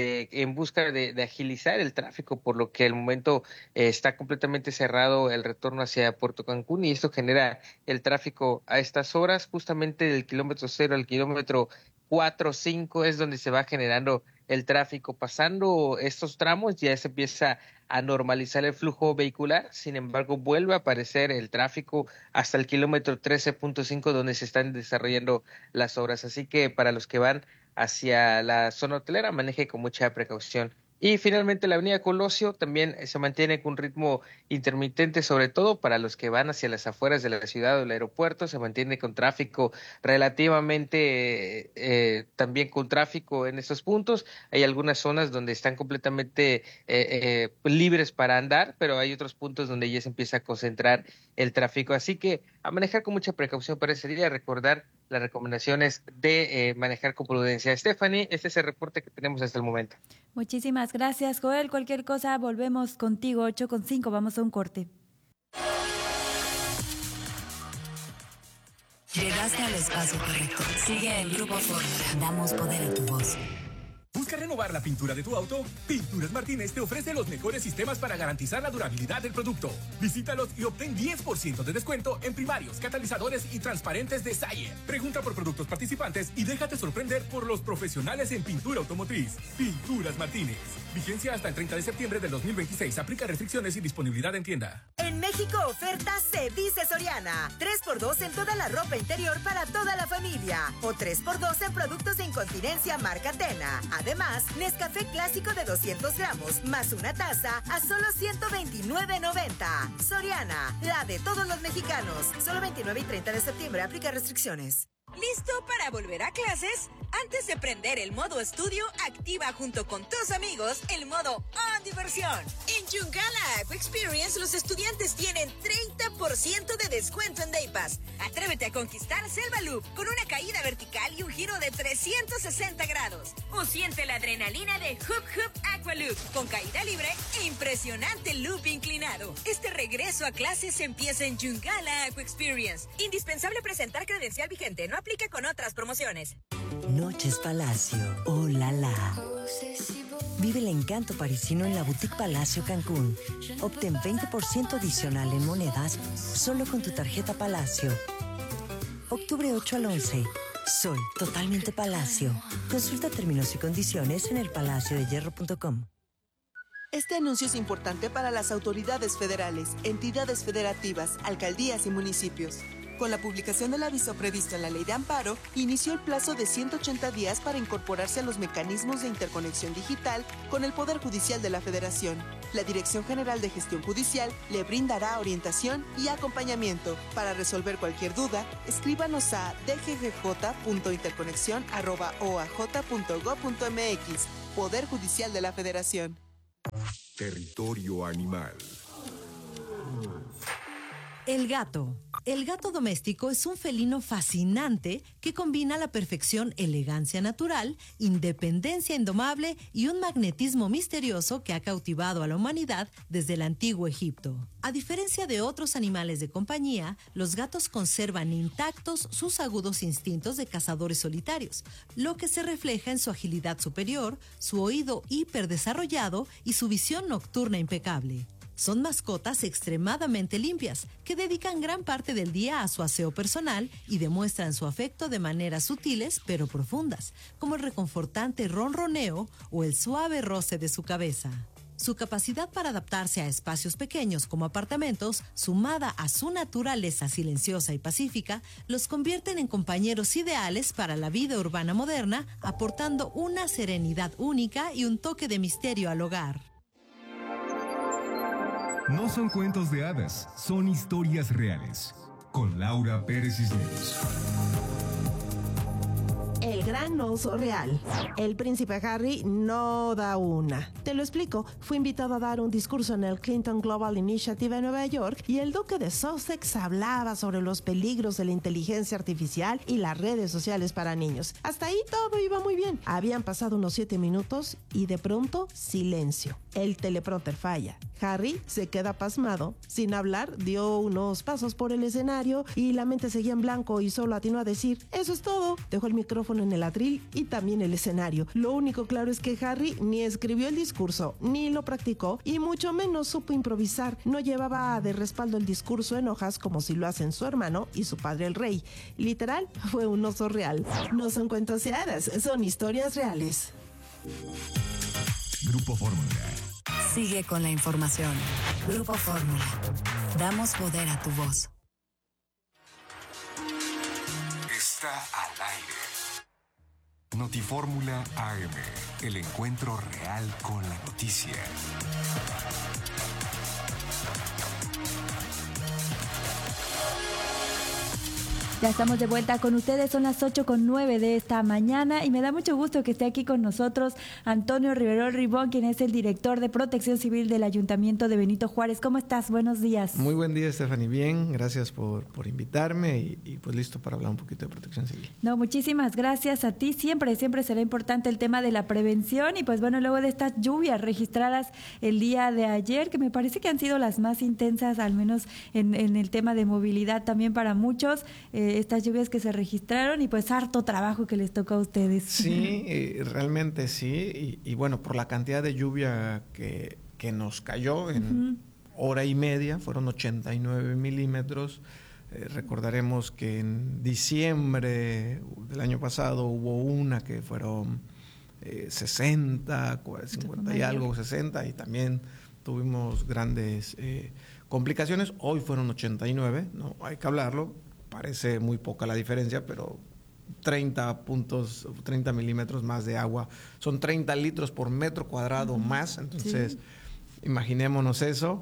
en busca de agilizar el tráfico, por lo que al momento está completamente cerrado el retorno hacia Puerto Cancún, y esto genera el tráfico a estas horas. Justamente del kilómetro 0 al kilómetro 4 o 5 es donde se va generando el tráfico. Pasando estos tramos ya se empieza a normalizar el flujo vehicular, sin embargo vuelve a aparecer el tráfico hasta el kilómetro 13.5 donde se están desarrollando las obras, así que para los que van hacia la zona hotelera maneje con mucha precaución. Y finalmente la avenida Colosio también se mantiene con ritmo intermitente, sobre todo para los que van hacia las afueras de la ciudad o el aeropuerto, se mantiene con tráfico relativamente, también con tráfico en estos puntos. Hay algunas zonas donde están completamente libres para andar, pero hay otros puntos donde ya se empieza a concentrar el tráfico. Así que a manejar con mucha precaución para ese día, recordar las recomendaciones de manejar con prudencia. Stephanie, este es el reporte que tenemos hasta el momento. Muchísimas gracias, Joel. Cualquier cosa, volvemos contigo, 8:05, vamos a un corte. Llegaste al espacio correcto. Sigue el Grupo Fórmula. Damos poder a tu voz. ¿Buscas renovar la pintura de tu auto? Pinturas Martínez te ofrece los mejores sistemas para garantizar la durabilidad del producto. Visítalos y obtén 10% de descuento en primarios, catalizadores y transparentes de Sayer. Pregunta por productos participantes y déjate sorprender por los profesionales en pintura automotriz. Pinturas Martínez. Vigencia hasta el 30 de septiembre del 2026. Aplica restricciones y disponibilidad en tienda. En México, oferta se dice Soriana. 3x2 en toda la ropa interior para toda la familia. O 3x2 en productos de incontinencia marca Tena. Además, Nescafé clásico de 200 gramos más una taza a solo $129.90. Soriana, la de todos los mexicanos. Solo 29 y 30 de septiembre. Aplica restricciones. ¿Listo para volver a clases? Antes de prender el modo estudio, activa junto con tus amigos el modo On Diversión. En Yungala Aqua Experience, los estudiantes tienen 30% de descuento en Day Pass. Atrévete a conquistar Selva Loop con una caída vertical y un giro de 360 grados. O siente la adrenalina de Hoop Hoop Aqua Loop con caída libre e impresionante loop inclinado. Este regreso a clases empieza en Yungala Aqua Experience. Indispensable presentar credencial vigente. No aplica con otras promociones. Noches Palacio, oh la la. Vive el encanto parisino en la Boutique Palacio Cancún. Obtén 20% adicional en monedas solo con tu tarjeta Palacio. Octubre 8 al 11. Sol totalmente Palacio. Consulta términos y condiciones en elpalaciodehierro.com. Este anuncio es importante para las autoridades federales, entidades federativas, alcaldías y municipios. Con la publicación del aviso previsto en la Ley de Amparo, inició el plazo de 180 días para incorporarse a los mecanismos de interconexión digital con el Poder Judicial de la Federación. La Dirección General de Gestión Judicial le brindará orientación y acompañamiento. Para resolver cualquier duda, escríbanos a dggj.interconexión@oaj.gov.mx. Poder Judicial de la Federación. Territorio animal. El gato. El gato doméstico es un felino fascinante que combina a la perfección elegancia natural, independencia indomable y un magnetismo misterioso que ha cautivado a la humanidad desde el antiguo Egipto. A diferencia de otros animales de compañía, los gatos conservan intactos sus agudos instintos de cazadores solitarios, lo que se refleja en su agilidad superior, su oído hiperdesarrollado y su visión nocturna impecable. Son mascotas extremadamente limpias, que dedican gran parte del día a su aseo personal y demuestran su afecto de maneras sutiles pero profundas, como el reconfortante ronroneo o el suave roce de su cabeza. Su capacidad para adaptarse a espacios pequeños como apartamentos, sumada a su naturaleza silenciosa y pacífica, los convierten en compañeros ideales para la vida urbana moderna, aportando una serenidad única y un toque de misterio al hogar. No son cuentos de hadas, son historias reales. Con Laura Pérez Cisneros. El gran oso real. El príncipe Harry no da una. Te lo explico. Fue invitado a dar un discurso en el Clinton Global Initiative en Nueva York y el duque de Sussex hablaba sobre los peligros de la inteligencia artificial y las redes sociales para niños. Hasta ahí todo iba muy bien. Habían pasado unos 7 minutos y de pronto silencio. El teleprompter falla. Harry se queda pasmado. Sin hablar, dio unos pasos por el escenario y la mente seguía en blanco y solo atinó a decir: eso es todo. Dejó el micrófono en el atril y también el escenario. Lo único claro es que Harry ni escribió el discurso, ni lo practicó y mucho menos supo improvisar. No llevaba de respaldo el discurso en hojas como si lo hacen su hermano y su padre el rey. Literal, fue un oso real. No son cuentos de hadas, son historias reales. Grupo Fórmula. Sigue con la información. Grupo Fórmula. Damos poder a tu voz. Está al aire. Notifórmula AM. El encuentro real con la noticia. Ya estamos de vuelta con ustedes, son las 8:09 de esta mañana y me da mucho gusto que esté aquí con nosotros Antonio Riverol Ribón, quien es el director de Protección Civil del Ayuntamiento de Benito Juárez. ¿Cómo estás? Buenos días. Muy buen día, Stephanie. Bien, gracias por invitarme y pues listo para hablar un poquito de Protección Civil. No, muchísimas gracias a ti. Siempre será importante el tema de la prevención y pues bueno, luego de estas lluvias registradas el día de ayer, que me parece que han sido las más intensas, al menos en el tema de movilidad también para muchos, estas lluvias que se registraron y pues harto trabajo que les tocó a ustedes. Sí, realmente sí. Y bueno, por la cantidad de lluvia que nos cayó en hora y media, fueron 89 milímetros. Recordaremos que en diciembre del año pasado hubo una que fueron 60, 50 y algo, 60, y también tuvimos grandes complicaciones. Hoy fueron 89, no hay que hablarlo, parece muy poca la diferencia, pero 30 milímetros más de agua, son 30 litros por metro cuadrado más, entonces imaginémonos eso.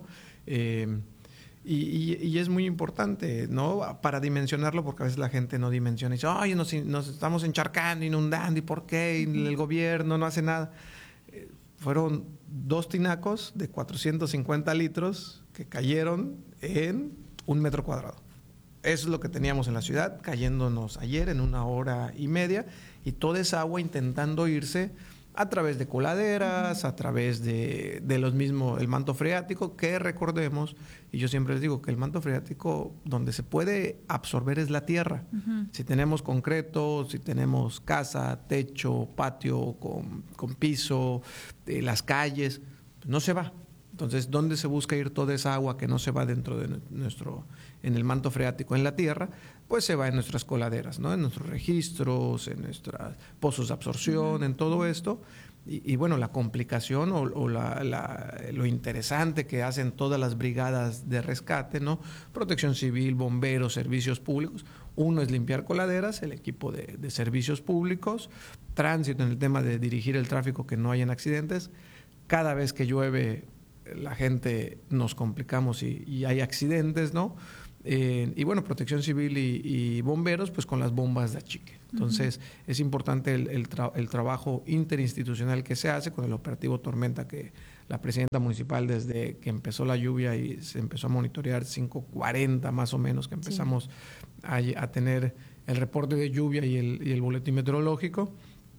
Y es muy importante, ¿no? Para dimensionarlo, porque a veces la gente no dimensiona y dice, ay, nos estamos encharcando, inundando, ¿y por qué? Y el gobierno no hace nada. Fueron 2 tinacos de 450 litros que cayeron en 1 metro cuadrado. Eso es lo que teníamos en la ciudad, cayéndonos ayer en 1 hora y media, y toda esa agua intentando irse a través de coladeras, a través de los mismos, el manto freático, que recordemos, y yo siempre les digo que el manto freático donde se puede absorber es la tierra. Si tenemos concreto, si tenemos casa, techo, patio con piso, las calles, no se va. Entonces, ¿dónde se busca ir toda esa agua que no se va dentro de en el manto freático, en la tierra? Pues se va en nuestras coladeras, ¿no? En nuestros registros, en nuestros pozos de absorción, en todo esto. Y bueno, la complicación o lo interesante que hacen todas las brigadas de rescate, ¿no? Protección Civil, bomberos, servicios públicos. Uno es limpiar coladeras, el equipo de servicios públicos, tránsito en el tema de dirigir el tráfico, que no hayan accidentes. Cada vez que llueve, la gente nos complicamos y hay accidentes, ¿no? Y bueno, Protección Civil y bomberos, pues con las bombas de achique. Entonces, es importante el trabajo interinstitucional que se hace con el operativo Tormenta, que la presidenta municipal, desde que empezó la lluvia y se empezó a monitorear 5:40 más o menos, que empezamos a tener el reporte de lluvia y el boletín meteorológico.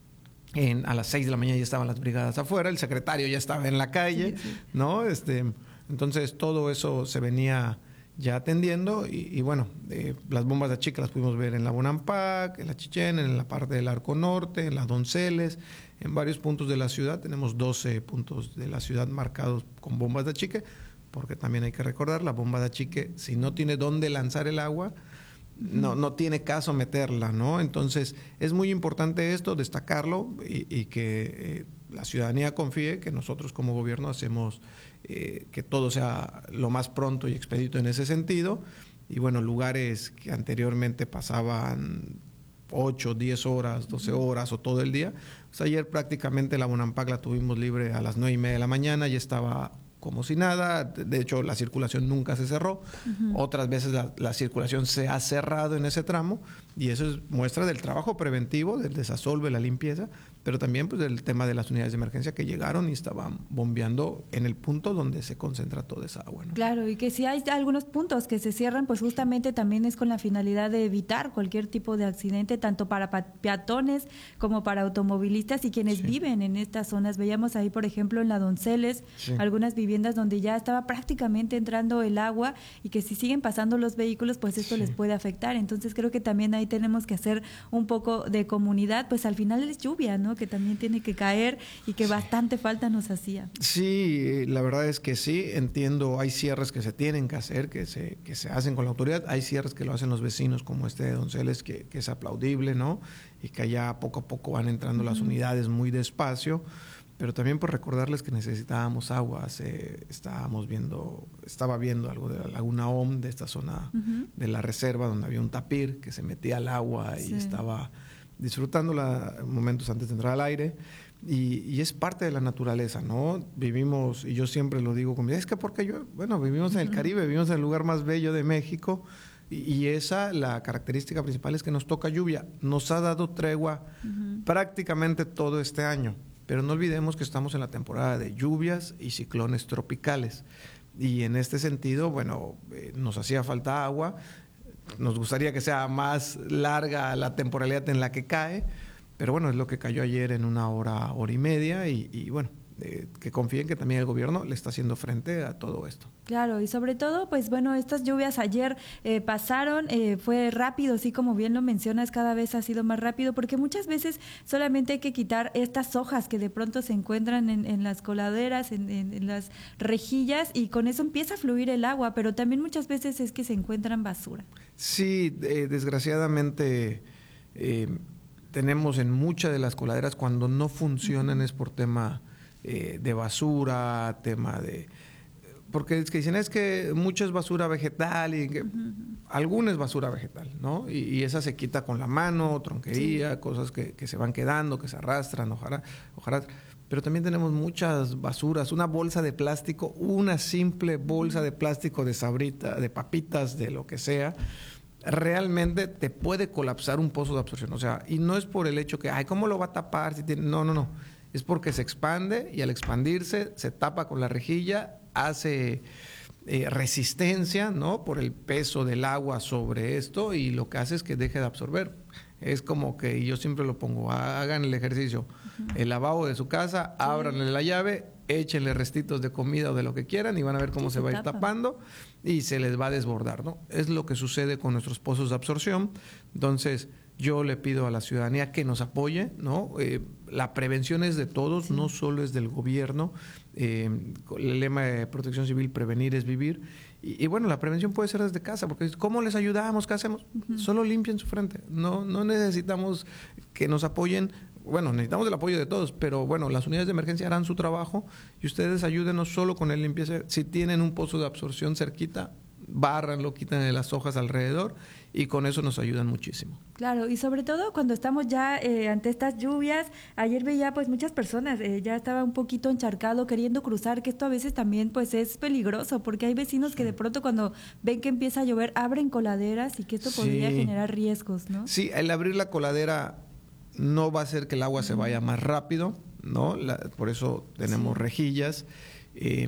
A las 6 de la mañana ya estaban las brigadas afuera, el secretario ya estaba en la calle, ¿no? Entonces, todo eso se venía ya atendiendo y bueno, las bombas de achique las pudimos ver en la Bonampak, en la Chichén, en la parte del Arco Norte, en las Donceles, en varios puntos de la ciudad. Tenemos 12 puntos de la ciudad marcados con bombas de achique, porque también hay que recordar, la bomba de achique, si no tiene dónde lanzar el agua, no tiene caso meterla, ¿no? Entonces, es muy importante esto, destacarlo y que la ciudadanía confíe que nosotros como gobierno hacemos que todo sea lo más pronto y expedito en ese sentido. Y bueno, lugares que anteriormente pasaban 8, 10 horas, 12 horas o todo el día, pues ayer prácticamente la Bonampak la tuvimos libre a las 9:30 de la mañana, ya estaba como si nada. De hecho, la circulación nunca se cerró. Otras veces la circulación se ha cerrado en ese tramo, y eso es muestra del trabajo preventivo, del desasolve, la limpieza, pero también pues del tema de las unidades de emergencia que llegaron y estaban bombeando en el punto donde se concentra toda esa agua, ¿no? Claro, y que si hay algunos puntos que se cierran, pues justamente también es con la finalidad de evitar cualquier tipo de accidente, tanto para peatones como para automovilistas y quienes viven en estas zonas. Veíamos ahí, por ejemplo, en la Donceles, algunas viviendas donde ya estaba prácticamente entrando el agua, y que si siguen pasando los vehículos, pues esto les puede afectar. Entonces creo que también ahí tenemos que hacer un poco de comunidad, pues al final es lluvia, ¿no? Que también tiene que caer y que bastante falta nos hacía. Sí, la verdad es que sí, entiendo, hay cierres que se tienen que hacer, que se hacen con la autoridad, hay cierres que lo hacen los vecinos, como este de Donceles, que es aplaudible, ¿no? Y que allá poco a poco van entrando las unidades muy despacio, pero también por recordarles que necesitábamos agua. Estaba viendo algo de la Laguna OM, de esta zona de la reserva, donde había un tapir que se metía al agua y estaba disfrutándola momentos antes de entrar al aire, y es parte de la naturaleza, ¿no? Vivimos, y yo siempre lo digo, es que porque vivimos en el Caribe, vivimos en el lugar más bello de México, y la característica principal es que nos toca lluvia, nos ha dado tregua prácticamente todo este año, pero no olvidemos que estamos en la temporada de lluvias y ciclones tropicales, y en este sentido, nos hacía falta agua. Nos gustaría que sea más larga la temporalidad en la que cae, pero bueno, es lo que cayó ayer en 1 hora, hora y media, y bueno, que confíen que también el gobierno le está haciendo frente a todo esto. Claro, y sobre todo, pues bueno, estas lluvias ayer pasaron, fue rápido, así como bien lo mencionas, cada vez ha sido más rápido, porque muchas veces solamente hay que quitar estas hojas que de pronto se encuentran en las coladeras, en las rejillas, y con eso empieza a fluir el agua, pero también muchas veces es que se encuentran basura. Sí, desgraciadamente tenemos en muchas de las coladeras, cuando no funcionan es por tema de basura, tema de... Porque es que dicen, es que mucha es basura vegetal, y que alguna es basura vegetal, ¿no? Y esa se quita con la mano, tronquería, cosas que se van quedando, que se arrastran, ojalá. Pero también tenemos muchas basuras, una bolsa de plástico, una simple bolsa de plástico de sabrita, de papitas, de lo que sea, realmente te puede colapsar un pozo de absorción. O sea, y no es por el hecho que, ay, ¿cómo lo va a tapar? Si tiene... No. Es porque se expande y al expandirse se tapa con la rejilla, hace resistencia, ¿no? Por el peso del agua sobre esto, y lo que hace es que deje de absorber. Es como que, y yo siempre lo pongo, hagan el ejercicio, el lavabo de su casa, ábranle la llave, échenle restitos de comida o de lo que quieran y van a ver cómo se va a ir tapando y se les va a desbordar, ¿no? Es lo que sucede con nuestros pozos de absorción. Entonces, yo le pido a la ciudadanía que nos apoye, ¿no? La prevención es de todos, no solo es del gobierno. El lema de Protección Civil, prevenir es vivir. Y bueno, la prevención puede ser desde casa, porque ¿cómo les ayudamos? ¿Qué hacemos? Solo limpien su frente. No necesitamos que nos apoyen. Bueno, necesitamos el apoyo de todos, pero bueno, las unidades de emergencia harán su trabajo y ustedes ayúdenos solo con el limpieza. Si tienen un pozo de absorción cerquita, bárranlo, quítenle las hojas alrededor y con eso nos ayudan muchísimo. Claro, y sobre todo cuando estamos ya ante estas lluvias, ayer veía pues muchas personas, ya estaba un poquito encharcado queriendo cruzar, que esto a veces también pues es peligroso, porque hay vecinos que de pronto cuando ven que empieza a llover abren coladeras y que esto podría generar riesgos, ¿no? Sí, el abrir la coladera no va a hacer que el agua se vaya más rápido, ¿no? Por eso tenemos rejillas.